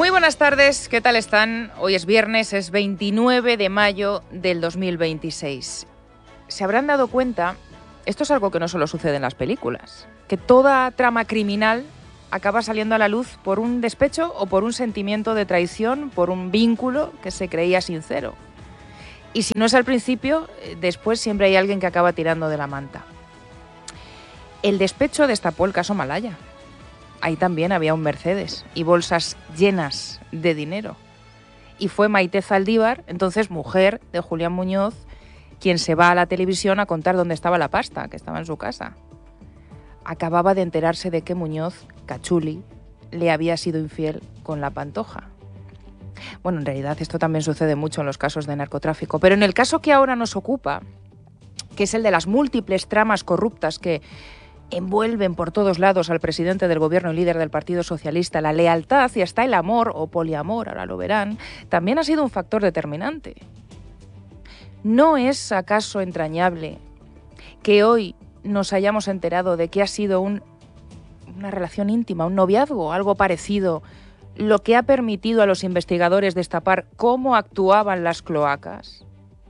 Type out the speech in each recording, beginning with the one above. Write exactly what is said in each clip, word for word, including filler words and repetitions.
Muy buenas tardes, ¿qué tal están? Hoy es viernes, es veintinueve de mayo del dos mil veintiséis. Se habrán dado cuenta, esto es algo que no solo sucede en las películas, que toda trama criminal acaba saliendo a la luz por un despecho o por un sentimiento de traición, por un vínculo que se creía sincero. Y si no es al principio, después siempre hay alguien que acaba tirando de la manta. El despecho destapó el caso Malaya. Ahí también había un Mercedes y bolsas llenas de dinero. Y fue Maite Zaldívar, entonces mujer de Julián Muñoz, quien se va a la televisión a contar dónde estaba la pasta, que estaba en su casa. Acababa de enterarse de que Muñoz, Cachuli, le había sido infiel con la Pantoja. Bueno, en realidad esto también sucede mucho en los casos de narcotráfico, pero en el caso que ahora nos ocupa, que es el de las múltiples tramas corruptas que envuelven por todos lados al presidente del gobierno y líder del Partido Socialista, la lealtad y hasta el amor o poliamor, ahora lo verán, también ha sido un factor determinante. ¿No es acaso entrañable que hoy nos hayamos enterado de que ha sido un, una relación íntima, un noviazgo, algo parecido, lo que ha permitido a los investigadores destapar cómo actuaban las cloacas?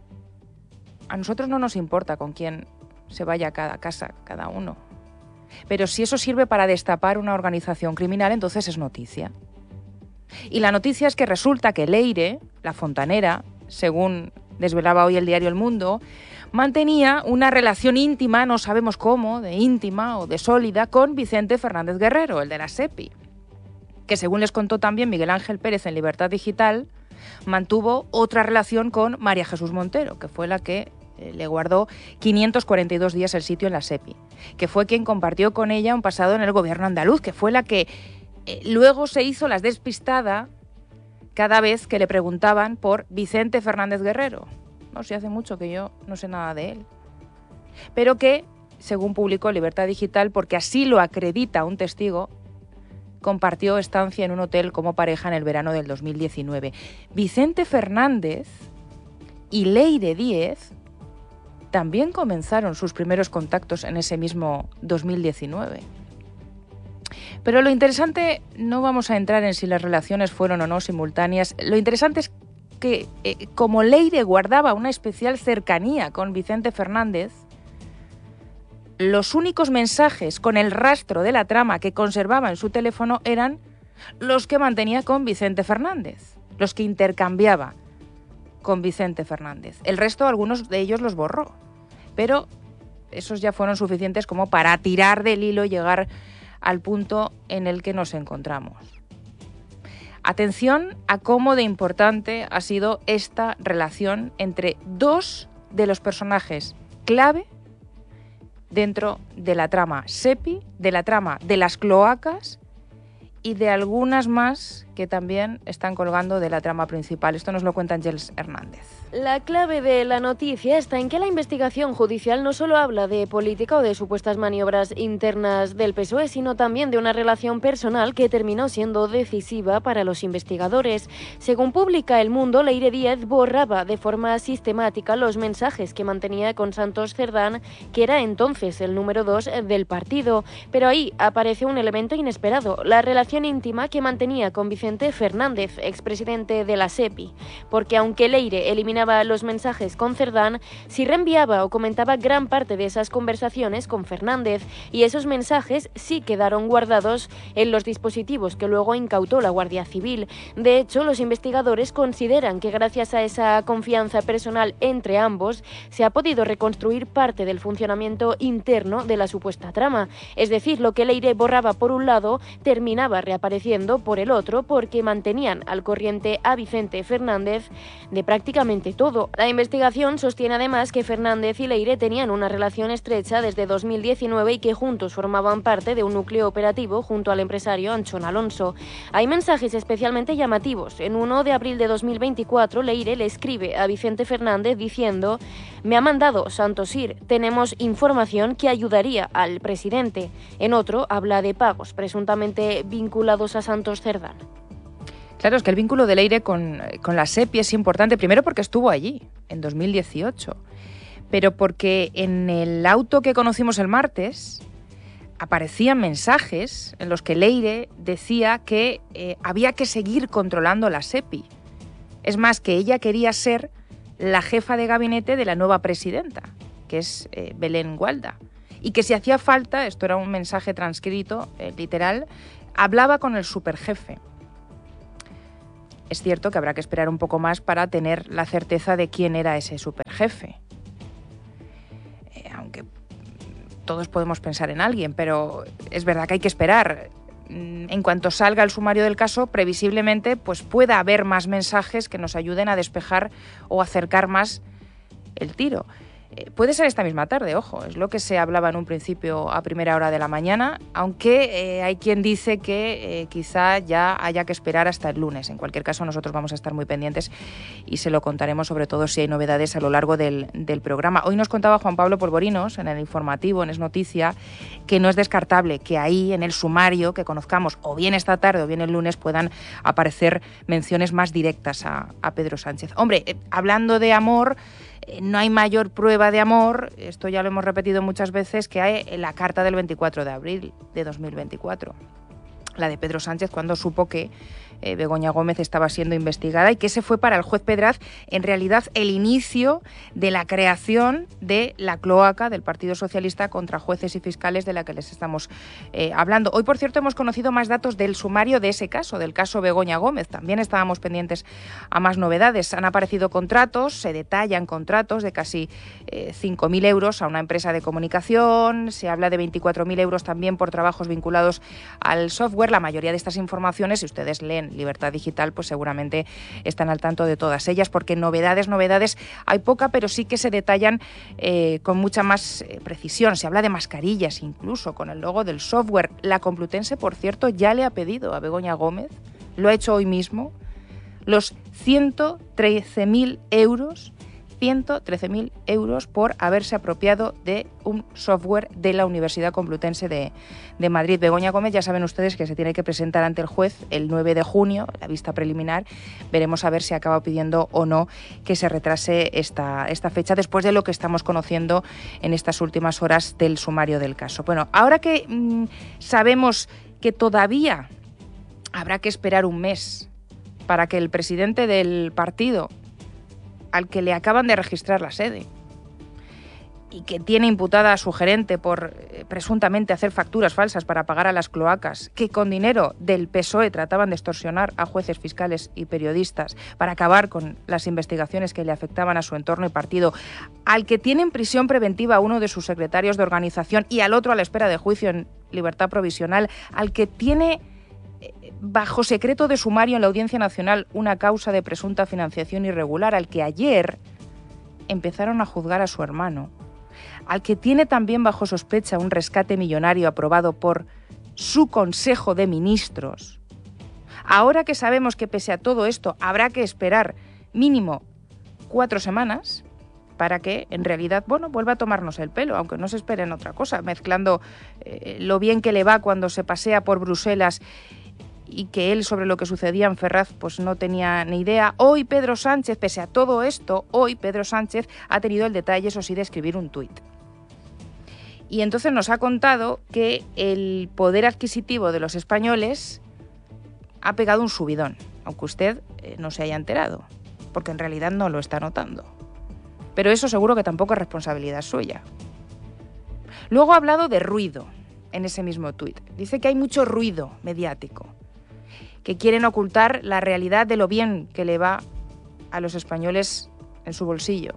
A nosotros no nos importa con quién se vaya a cada casa, cada uno. Pero si eso sirve para destapar una organización criminal, entonces es noticia. Y la noticia es que resulta que Leire, la fontanera, según desvelaba hoy el diario El Mundo, mantenía una relación íntima, no sabemos cómo, de íntima o de sólida, con Vicente Fernández Guerrero, el de la SEPI, que según les contó también Miguel Ángel Pérez en Libertad Digital, mantuvo otra relación con María Jesús Montero, que fue la que le guardó quinientos cuarenta y dos días el sitio en la SEPI, que fue quien compartió con ella un pasado en el gobierno andaluz, que fue la que eh, luego se hizo la despistada cada vez que le preguntaban por Vicente Fernández Guerrero. No sé, hace mucho que yo no sé nada de él. Pero que, según publicó Libertad Digital, porque así lo acredita un testigo, compartió estancia en un hotel como pareja en el verano del dos mil diecinueve. Vicente Fernández y Leire Díez también comenzaron sus primeros contactos en ese mismo dos mil diecinueve. Pero lo interesante, no vamos a entrar en si las relaciones fueron o no simultáneas, lo interesante es que eh, como Leire guardaba una especial cercanía con Vicente Fernández, los únicos mensajes con el rastro de la trama que conservaba en su teléfono eran los que mantenía con Vicente Fernández, los que intercambiaba con Vicente Fernández. El resto, algunos de ellos los borró, pero esos ya fueron suficientes como para tirar del hilo y llegar al punto en el que nos encontramos. Atención a cómo de importante ha sido esta relación entre dos de los personajes clave dentro de la trama SEPI, de la trama de las cloacas y de algunas más que también están colgando de la trama principal. Esto nos lo cuenta Ángels Hernández. La clave de la noticia está en que la investigación judicial no solo habla de política o de supuestas maniobras internas del P S O E, sino también de una relación personal que terminó siendo decisiva para los investigadores. Según publica El Mundo, Leire Díez borraba de forma sistemática los mensajes que mantenía con Santos Cerdán, que era entonces el número dos del partido. Pero ahí aparece un elemento inesperado, la relación íntima que mantenía con Vicente Fernández, expresidente de la SEPI. Porque aunque Leire eliminaba los mensajes con Cerdán, sí reenviaba o comentaba gran parte de esas conversaciones con Fernández, y esos mensajes sí quedaron guardados en los dispositivos que luego incautó la Guardia Civil. De hecho, los investigadores consideran que gracias a esa confianza personal entre ambos se ha podido reconstruir parte del funcionamiento interno de la supuesta trama. Es decir, lo que Leire borraba por un lado terminaba reapareciendo por el otro, porque mantenían al corriente a Vicente Fernández de prácticamente todo. La investigación sostiene además que Fernández y Leire tenían una relación estrecha desde dos mil diecinueve y que juntos formaban parte de un núcleo operativo junto al empresario Anchón Alonso. Hay mensajes especialmente llamativos. En uno de abril de dos mil veinticuatro, Leire le escribe a Vicente Fernández diciendo: «Me ha mandado Santosir, tenemos información que ayudaría al presidente». En otro habla de pagos presuntamente vinculados a Santos Cerdán. Claro, es que el vínculo de Leire con, con la SEPI es importante, primero porque estuvo allí, en dos mil dieciocho, pero porque en el auto que conocimos el martes aparecían mensajes en los que Leire decía que eh, había que seguir controlando la SEPI. Es más, que ella quería ser la jefa de gabinete de la nueva presidenta, que es eh, Belén Gualda. Y que si hacía falta, esto era un mensaje transcrito, eh, literal, hablaba con el superjefe. Es cierto que habrá que esperar un poco más para tener la certeza de quién era ese superjefe. Eh, aunque todos podemos pensar en alguien, pero es verdad que hay que esperar. En cuanto salga el sumario del caso, previsiblemente pues pueda haber más mensajes que nos ayuden a despejar o acercar más el tiro. Eh, puede ser esta misma tarde, ojo, es lo que se hablaba en un principio a primera hora de la mañana, aunque eh, hay quien dice que eh, quizá ya haya que esperar hasta el lunes. En cualquier caso, nosotros vamos a estar muy pendientes y se lo contaremos, sobre todo si hay novedades a lo largo del, del programa. Hoy nos contaba Juan Pablo Polvorinos en el informativo, en Es Noticia, que no es descartable que ahí, en el sumario que conozcamos, o bien esta tarde o bien el lunes, puedan aparecer menciones más directas a, a Pedro Sánchez. Hombre, eh, hablando de amor, no hay mayor prueba de amor, esto ya lo hemos repetido muchas veces, que hay en la carta del veinticuatro de abril de dos mil veinticuatro. La de Pedro Sánchez cuando supo que eh, Begoña Gómez estaba siendo investigada y que ese fue para el juez Pedraz en realidad el inicio de la creación de la cloaca del Partido Socialista contra jueces y fiscales de la que les estamos eh, hablando. Hoy, por cierto, hemos conocido más datos del sumario de ese caso, del caso Begoña Gómez. También estábamos pendientes a más novedades. Han aparecido contratos, se detallan contratos de casi eh, cinco mil euros a una empresa de comunicación, se habla de veinticuatro mil euros también por trabajos vinculados al software. La mayoría de estas informaciones, si ustedes leen Libertad Digital, pues seguramente están al tanto de todas ellas, porque novedades, novedades hay poca, pero sí que se detallan eh, con mucha más eh, precisión. Se habla de mascarillas incluso, con el logo del software. La Complutense, por cierto, ya le ha pedido a Begoña Gómez, lo ha hecho hoy mismo, los ciento trece mil euros ciento trece mil euros por haberse apropiado de un software de la Universidad Complutense de, de Madrid. Begoña Gómez, ya saben ustedes que se tiene que presentar ante el juez el nueve de junio, la vista preliminar. Veremos a ver si acaba pidiendo o no que se retrase esta, esta fecha después de lo que estamos conociendo en estas últimas horas del sumario del caso. Bueno, ahora que mmm, sabemos que todavía habrá que esperar un mes para que el presidente del partido, al que le acaban de registrar la sede y que tiene imputada a su gerente por eh, presuntamente hacer facturas falsas para pagar a las cloacas, que con dinero del P S O E trataban de extorsionar a jueces, fiscales y periodistas para acabar con las investigaciones que le afectaban a su entorno y partido, al que tiene en prisión preventiva a uno de sus secretarios de organización y al otro a la espera de juicio en libertad provisional, al que tiene bajo secreto de sumario en la Audiencia Nacional una causa de presunta financiación irregular, al que ayer empezaron a juzgar a su hermano, al que tiene también bajo sospecha un rescate millonario aprobado por su Consejo de Ministros. Ahora que sabemos que pese a todo esto habrá que esperar mínimo cuatro semanas para que en realidad, bueno, vuelva a tomarnos el pelo, aunque no se esperen otra cosa, mezclando eh, lo bien que le va cuando se pasea por Bruselas y que él sobre lo que sucedía en Ferraz pues no tenía ni idea. Hoy Pedro Sánchez, pese a todo esto, hoy Pedro Sánchez ha tenido el detalle, eso sí, de escribir un tuit. Y entonces nos ha contado que el poder adquisitivo de los españoles ha pegado un subidón, aunque usted eh, no se haya enterado, porque en realidad no lo está notando. Pero eso seguro que tampoco es responsabilidad suya. Luego ha hablado de ruido en ese mismo tuit. Dice que hay mucho ruido mediático, que quieren ocultar la realidad de lo bien que le va a los españoles en su bolsillo.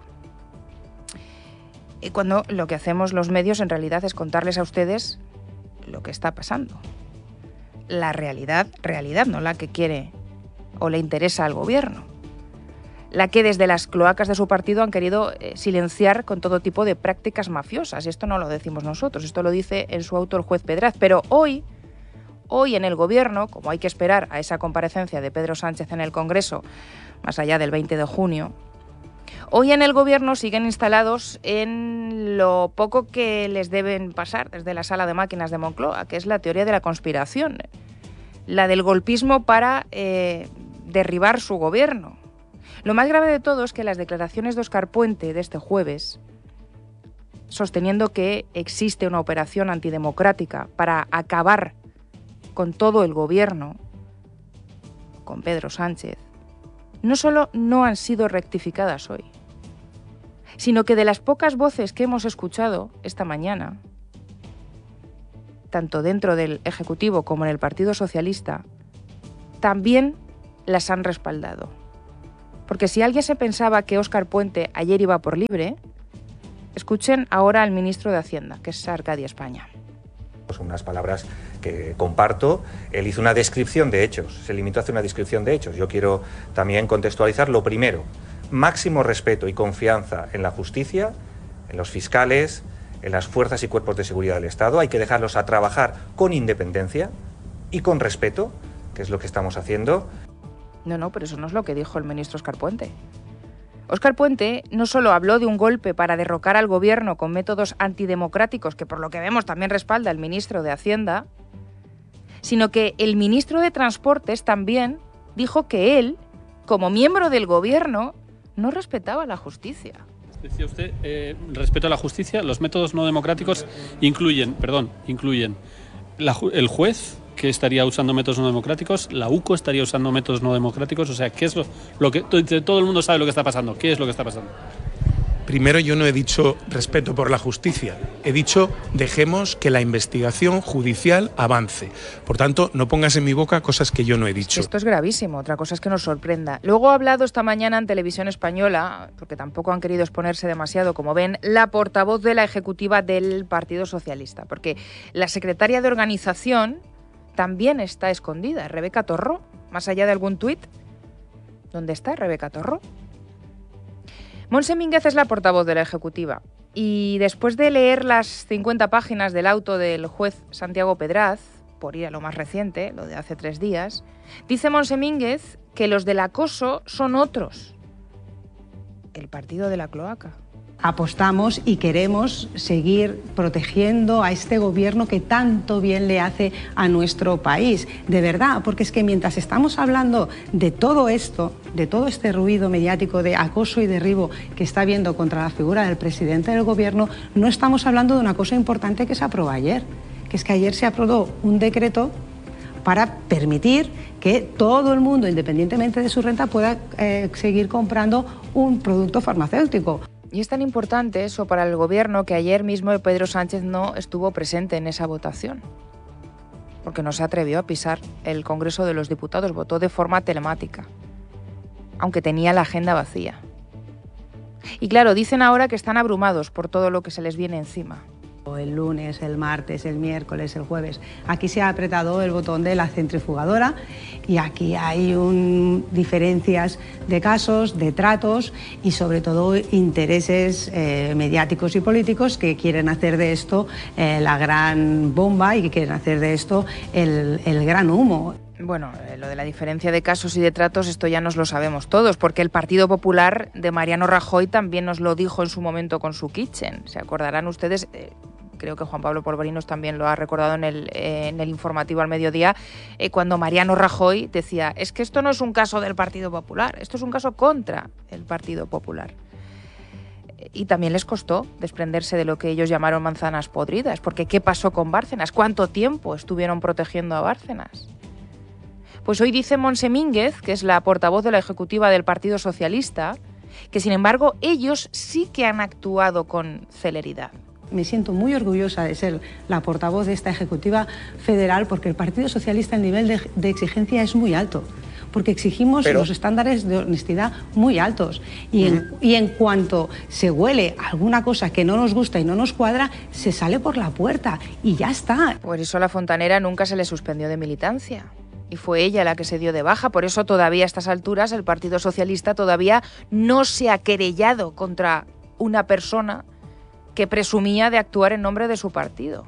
Y cuando lo que hacemos los medios en realidad es contarles a ustedes lo que está pasando. La realidad, realidad, no la que quiere o le interesa al gobierno. La que desde las cloacas de su partido han querido eh, silenciar con todo tipo de prácticas mafiosas. Y esto no lo decimos nosotros, esto lo dice en su auto el juez Pedraz. Pero hoy, hoy en el gobierno, como hay que esperar a esa comparecencia de Pedro Sánchez en el Congreso, más allá del veinte de junio, hoy en el gobierno siguen instalados en lo poco que les deben pasar desde la sala de máquinas de Moncloa, que es la teoría de la conspiración, la del golpismo para eh, derribar su gobierno. Lo más grave de todo es que las declaraciones de Óscar Puente de este jueves sosteniendo que existe una operación antidemocrática para acabar con todo el gobierno, con Pedro Sánchez, no solo no han sido rectificadas hoy, sino que de las pocas voces que hemos escuchado esta mañana, tanto dentro del Ejecutivo como en el Partido Socialista, también las han respaldado. Porque si alguien se pensaba que Óscar Puente ayer iba por libre, escuchen ahora al ministro de Hacienda, que es Arcadia España. Son unas palabras que comparto. Él hizo una descripción de hechos, se limitó a hacer una descripción de hechos. Yo quiero también contextualizar lo primero. Máximo respeto y confianza en la justicia, en los fiscales, en las fuerzas y cuerpos de seguridad del Estado. Hay que dejarlos a trabajar con independencia y con respeto, que es lo que estamos haciendo. No, no, pero eso no es lo que dijo el ministro Óscar Puente. Óscar Puente no solo habló de un golpe para derrocar al gobierno con métodos antidemocráticos, que por lo que vemos también respalda el ministro de Hacienda, sino que el ministro de Transportes también dijo que él, como miembro del gobierno, no respetaba la justicia. Decía usted, eh, respeto a la justicia, los métodos no democráticos incluyen, perdón, incluyen la, el juez, que estaría usando métodos no democráticos, la U C O estaría usando métodos no democráticos, o sea, ¿qué es lo, lo que todo el mundo sabe lo que está pasando? ¿Qué es lo que está pasando? Primero, yo no he dicho respeto por la justicia, he dicho dejemos que la investigación judicial avance. Por tanto, no pongas en mi boca cosas que yo no he dicho. Esto es gravísimo, otra cosa es que nos sorprenda. Luego ha hablado esta mañana en Televisión Española, porque tampoco han querido exponerse demasiado, como ven, la portavoz de la ejecutiva del Partido Socialista, porque la secretaria de organización también está escondida, Rebeca Torró, más allá de algún tuit. ¿Dónde está Rebeca Torró? Montse Mínguez es la portavoz de la Ejecutiva y después de leer las cincuenta páginas del auto del juez Santiago Pedraz, por ir a lo más reciente, lo de hace tres días, dice Montse Mínguez que los del acoso son otros, el partido de la cloaca. Apostamos y queremos seguir protegiendo a este gobierno que tanto bien le hace a nuestro país. De verdad, porque es que mientras estamos hablando de todo esto, de todo este ruido mediático de acoso y derribo que está habiendo contra la figura del presidente del gobierno, no estamos hablando de una cosa importante que se aprobó ayer, que es que ayer se aprobó un decreto para permitir que todo el mundo, independientemente de su renta, pueda eh, seguir comprando un producto farmacéutico. Y es tan importante eso para el gobierno que ayer mismo Pedro Sánchez no estuvo presente en esa votación, porque no se atrevió a pisar el Congreso de los Diputados, votó de forma telemática, aunque tenía la agenda vacía. Y claro, dicen ahora que están abrumados por todo lo que se les viene encima. El lunes, el martes, el miércoles, el jueves. Aquí se ha apretado el botón de la centrifugadora y aquí hay un, diferencias de casos, de tratos y sobre todo intereses eh, mediáticos y políticos que quieren hacer de esto eh, la gran bomba y que quieren hacer de esto el, el gran humo. Bueno, eh, lo de la diferencia de casos y de tratos, esto ya nos lo sabemos todos, porque el Partido Popular de Mariano Rajoy también nos lo dijo en su momento con su kitchen. Se acordarán ustedes, eh, creo que Juan Pablo Polvorinos también lo ha recordado en el, eh, en el informativo al mediodía, eh, cuando Mariano Rajoy decía, es que esto no es un caso del Partido Popular, esto es un caso contra el Partido Popular. Y también les costó desprenderse de lo que ellos llamaron manzanas podridas, porque ¿qué pasó con Bárcenas? ¿Cuánto tiempo estuvieron protegiendo a Bárcenas? Pues hoy dice Montse Mínguez, que es la portavoz de la Ejecutiva del Partido Socialista, que sin embargo ellos sí que han actuado con celeridad. Me siento muy orgullosa de ser la portavoz de esta Ejecutiva Federal porque el Partido Socialista, el nivel de, de exigencia es muy alto, porque exigimos Pero... los estándares de honestidad muy altos y en, uh-huh. y en cuanto se huele alguna cosa que no nos gusta y no nos cuadra, se sale por la puerta y ya está. Por eso la Fontanera nunca se le suspendió de militancia. Y fue ella la que se dio de baja. Por eso todavía a estas alturas el Partido Socialista todavía no se ha querellado contra una persona que presumía de actuar en nombre de su partido.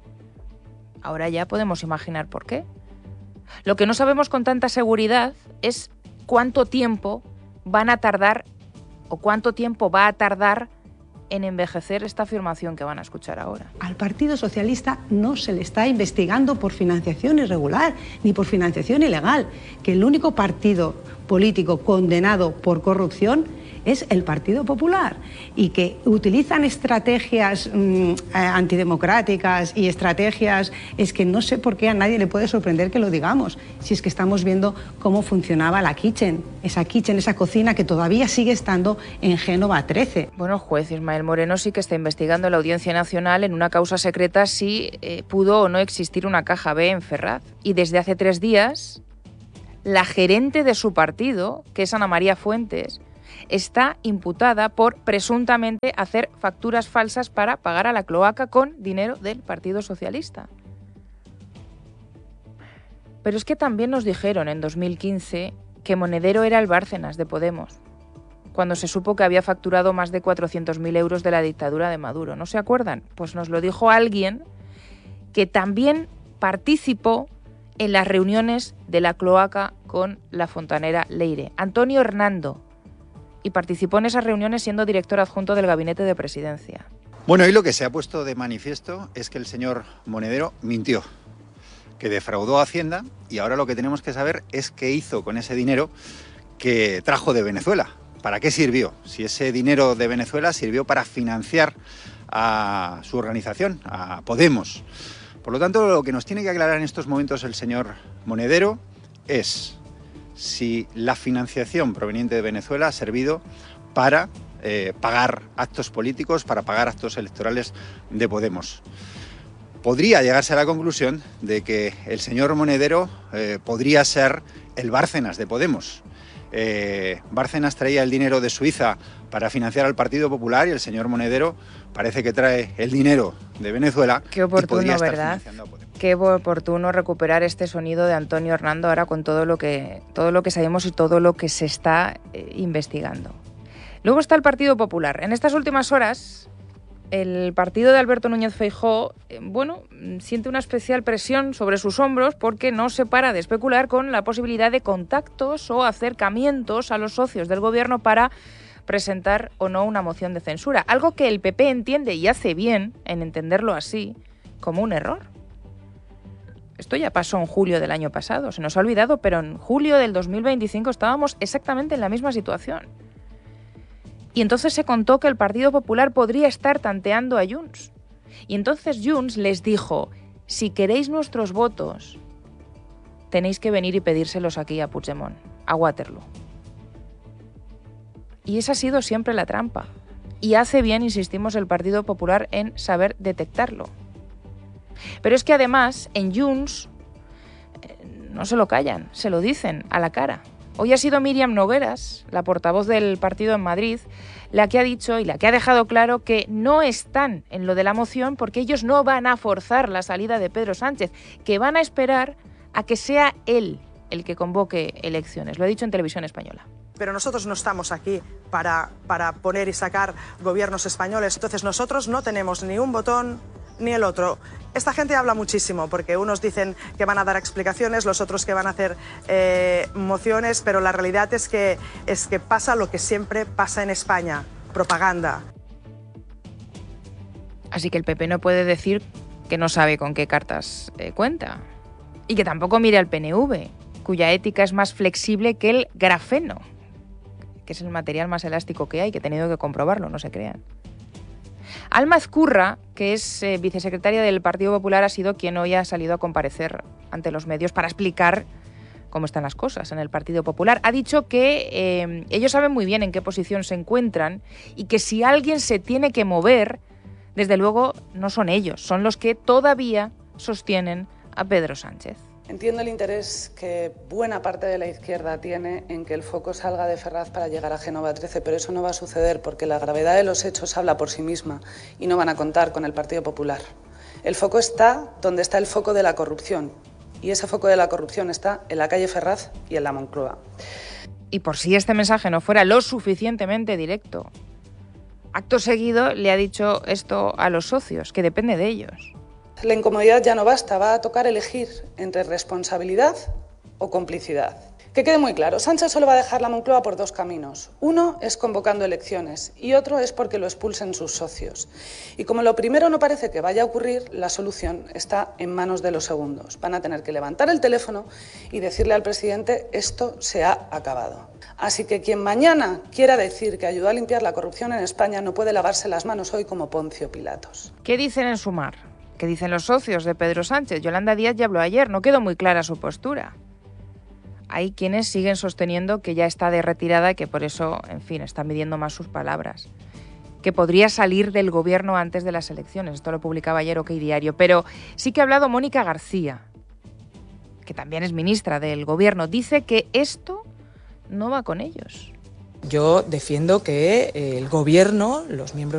Ahora ya podemos imaginar por qué. Lo que no sabemos con tanta seguridad es cuánto tiempo van a tardar o cuánto tiempo va a tardar en envejecer esta afirmación que van a escuchar ahora. Al Partido Socialista no se le está investigando por financiación irregular ni por financiación ilegal, que el único partido político condenado por corrupción es el Partido Popular, y que utilizan estrategias mmm, antidemocráticas y estrategias, es que no sé por qué a nadie le puede sorprender que lo digamos, si es que estamos viendo cómo funcionaba la Kitchen, esa Kitchen, esa cocina que todavía sigue estando en Génova trece. Bueno, el juez Ismael Moreno sí que está investigando en la Audiencia Nacional en una causa secreta si eh, pudo o no existir una caja B en Ferraz. Y desde hace tres días, la gerente de su partido, que es Ana María Fuentes, está imputada por presuntamente hacer facturas falsas para pagar a la cloaca con dinero del Partido Socialista. Pero es que también nos dijeron en dos mil quince que Monedero era el Bárcenas de Podemos, cuando se supo que había facturado más de cuatrocientos mil euros de la dictadura de Maduro. ¿No se acuerdan? Pues nos lo dijo alguien que también participó en las reuniones de la cloaca con la fontanera Leire, Antonio Hernando, y participó en esas reuniones siendo director adjunto del Gabinete de Presidencia. Bueno, y lo que se ha puesto de manifiesto es que el señor Monedero mintió, que defraudó a Hacienda, y ahora lo que tenemos que saber es qué hizo con ese dinero que trajo de Venezuela. ¿Para qué sirvió? Si ese dinero de Venezuela sirvió para financiar a su organización, a Podemos. Por lo tanto, lo que nos tiene que aclarar en estos momentos el señor Monedero es si la financiación proveniente de Venezuela ha servido para eh, pagar actos políticos, para pagar actos electorales de Podemos. Podría llegarse a la conclusión de que el señor Monedero eh, podría ser el Bárcenas de Podemos. Eh, Bárcenas traía el dinero de Suiza para financiar al Partido Popular y el señor Monedero parece que trae el dinero de Venezuela. Qué oportuno, y podría estar ¿verdad? financiando a Podemos. Qué oportuno recuperar este sonido de Antonio Hernando ahora con todo lo que, todo lo que sabemos y todo lo que se está eh, investigando. Luego está el Partido Popular. En estas últimas horas, el partido de Alberto Núñez Feijóo, eh, bueno, siente una especial presión sobre sus hombros porque no se para de especular con la posibilidad de contactos o acercamientos a los socios del gobierno para presentar o no una moción de censura. Algo que el P P entiende, y hace bien en entenderlo así, como un error. Esto ya pasó en julio del año pasado, se nos ha olvidado, pero en julio del dos mil veinticinco estábamos exactamente en la misma situación. Y entonces se contó que el Partido Popular podría estar tanteando a Junts. Y entonces Junts les dijo, si queréis nuestros votos, tenéis que venir y pedírselos aquí a Puigdemont, a Waterloo. Y esa ha sido siempre la trampa. Y hace bien, insistimos, el Partido Popular en saber detectarlo. Pero es que además, en Junts, eh, no se lo callan, se lo dicen a la cara. Hoy ha sido Míriam Nogueras, la portavoz del partido en Madrid, la que ha dicho y la que ha dejado claro que no están en lo de la moción porque ellos no van a forzar la salida de Pedro Sánchez, que van a esperar a que sea él el que convoque elecciones. Lo ha dicho en Televisión Española. Pero nosotros no estamos aquí para, para poner y sacar gobiernos españoles, entonces nosotros no tenemos ni un botón ni el otro. Esta gente habla muchísimo porque unos dicen que van a dar explicaciones, los otros que van a hacer eh, mociones, pero la realidad es que, es que pasa lo que siempre pasa en España, propaganda. Así que el P P no puede decir que no sabe con qué cartas eh, cuenta. Y que tampoco mire al P N V, cuya ética es más flexible que el grafeno, que es el material más elástico que hay, que he tenido que comprobarlo, no se crean. Alma Ezcurra, que es eh, vicesecretaria del Partido Popular, ha sido quien hoy ha salido a comparecer ante los medios para explicar cómo están las cosas en el Partido Popular. Ha dicho que eh, ellos saben muy bien en qué posición se encuentran y que si alguien se tiene que mover, desde luego no son ellos, son los que todavía sostienen a Pedro Sánchez. Entiendo el interés que buena parte de la izquierda tiene en que el foco salga de Ferraz para llegar a Génova trece, pero eso no va a suceder porque la gravedad de los hechos habla por sí misma y no van a contar con el Partido Popular. El foco está donde está el foco de la corrupción y ese foco de la corrupción está en la calle Ferraz y en la Moncloa. Y por si este mensaje no fuera lo suficientemente directo, acto seguido le ha dicho esto a los socios, que depende de ellos. La incomodidad ya no basta, va a tocar elegir entre responsabilidad o complicidad. Que quede muy claro, Sánchez solo va a dejar la Moncloa por dos caminos. Uno es convocando elecciones y otro es porque lo expulsen sus socios. Y como lo primero no parece que vaya a ocurrir, la solución está en manos de los segundos. Van a tener que levantar el teléfono y decirle al presidente esto se ha acabado. Así que quien mañana quiera decir que ayudó a limpiar la corrupción en España no puede lavarse las manos hoy como Poncio Pilatos. ¿Qué dicen en Sumar? ¿Qué dicen los socios de Pedro Sánchez? Yolanda Díaz ya habló ayer, no quedó muy clara su postura. Hay quienes siguen sosteniendo que ya está de retirada y que por eso, en fin, está midiendo más sus palabras. Que podría salir del gobierno antes de las elecciones. Esto lo publicaba ayer OK Diario. Pero sí que ha hablado Mónica García, que también es ministra del gobierno. Dice que esto no va con ellos. Yo defiendo que el gobierno, los miembros